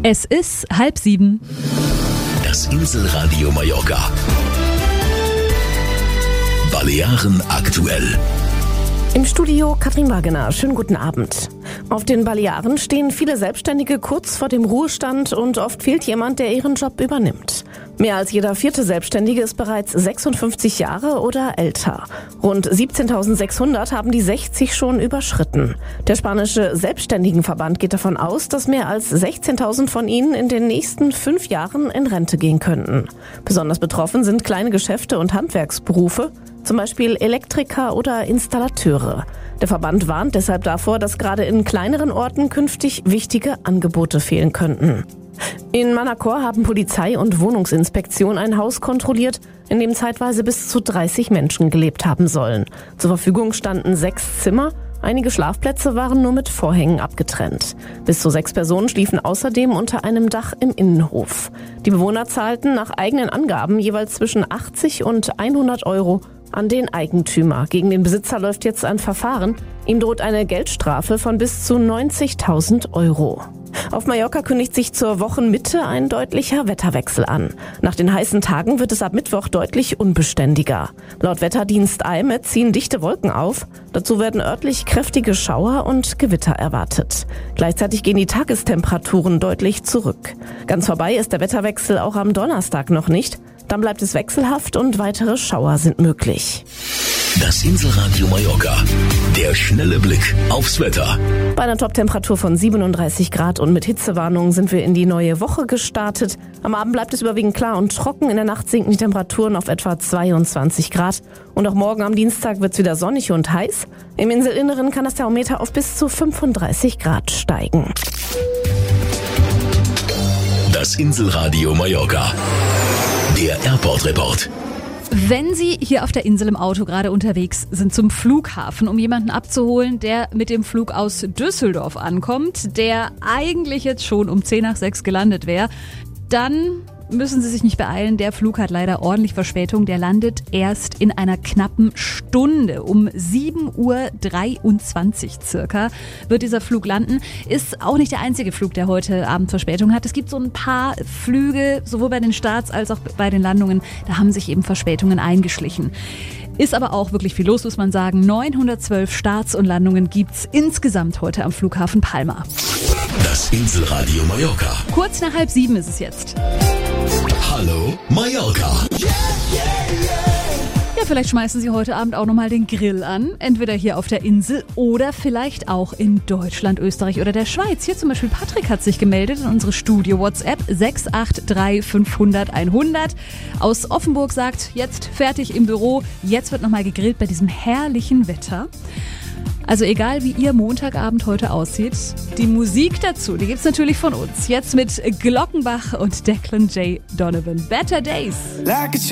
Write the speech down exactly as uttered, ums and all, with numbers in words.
Es ist halb sieben. Das Inselradio Mallorca. Balearen aktuell. Im Studio Katrin Wagener. Schönen guten Abend. Auf den Balearen stehen viele Selbstständige kurz vor dem Ruhestand und oft fehlt jemand, der ihren Job übernimmt. Mehr als jeder vierte Selbstständige ist bereits sechsundfünfzig Jahre oder älter. Rund siebzehntausendsechshundert haben die sechzig schon überschritten. Der spanische Selbstständigenverband geht davon aus, dass mehr als sechzehntausend von ihnen in den nächsten fünf Jahren in Rente gehen könnten. Besonders betroffen sind kleine Geschäfte und Handwerksberufe, zum Beispiel Elektriker oder Installateure. Der Verband warnt deshalb davor, dass gerade in kleineren Orten künftig wichtige Angebote fehlen könnten. In Manacor haben Polizei und Wohnungsinspektion ein Haus kontrolliert, in dem zeitweise bis zu dreißig Menschen gelebt haben sollen. Zur Verfügung standen sechs Zimmer, einige Schlafplätze waren nur mit Vorhängen abgetrennt. Bis zu sechs Personen schliefen außerdem unter einem Dach im Innenhof. Die Bewohner zahlten nach eigenen Angaben jeweils zwischen achtzig und hundert Euro an den Eigentümer. Gegen den Besitzer läuft jetzt ein Verfahren. Ihm droht eine Geldstrafe von bis zu neunzigtausend Euro. Auf Mallorca kündigt sich zur Wochenmitte ein deutlicher Wetterwechsel an. Nach den heißen Tagen wird es ab Mittwoch deutlich unbeständiger. Laut Wetterdienst A E M E ziehen dichte Wolken auf. Dazu werden örtlich kräftige Schauer und Gewitter erwartet. Gleichzeitig gehen die Tagestemperaturen deutlich zurück. Ganz vorbei ist der Wetterwechsel auch am Donnerstag noch nicht. Dann bleibt es wechselhaft und weitere Schauer sind möglich. Das Inselradio Mallorca. Der schnelle Blick aufs Wetter. Bei einer Toptemperatur von siebenunddreißig Grad und mit Hitzewarnung sind wir in die neue Woche gestartet. Am Abend bleibt es überwiegend klar und trocken. In der Nacht sinken die Temperaturen auf etwa zweiundzwanzig Grad. Und auch morgen am Dienstag wird es wieder sonnig und heiß. Im Inselinneren kann das Thermometer auf bis zu fünfunddreißig Grad steigen. Das Inselradio Mallorca. Der Airport Report. Wenn Sie hier auf der Insel im Auto gerade unterwegs sind zum Flughafen, um jemanden abzuholen, der mit dem Flug aus Düsseldorf ankommt, der eigentlich jetzt schon um zehn nach sechs gelandet wäre, dann müssen Sie sich nicht beeilen. Der Flug hat leider ordentlich Verspätung. Der landet erst in einer knappen Stunde. Um sieben Uhr dreiundzwanzig circa wird dieser Flug landen. Ist auch nicht der einzige Flug, der heute Abend Verspätung hat. Es gibt so ein paar Flüge, sowohl bei den Starts als auch bei den Landungen. Da haben sich eben Verspätungen eingeschlichen. Ist aber auch wirklich viel los, muss man sagen. neunhundertzwölf Starts und Landungen gibt's insgesamt heute am Flughafen Palma. Das Inselradio Mallorca. Kurz nach halb sieben ist es jetzt. Hallo Mallorca. Ja, vielleicht schmeißen Sie heute Abend auch nochmal den Grill an. Entweder hier auf der Insel oder vielleicht auch in Deutschland, Österreich oder der Schweiz. Hier zum Beispiel Patrick hat sich gemeldet in unsere Studio-WhatsApp sechs acht drei fünfhundert einhundert. Aus Offenburg sagt, jetzt fertig im Büro, jetzt wird nochmal gegrillt bei diesem herrlichen Wetter. Also egal, wie Ihr Montagabend heute aussieht, die Musik dazu, die gibt's natürlich von uns. Jetzt mit Glockenbach und Declan J. Donovan. Better Days. Like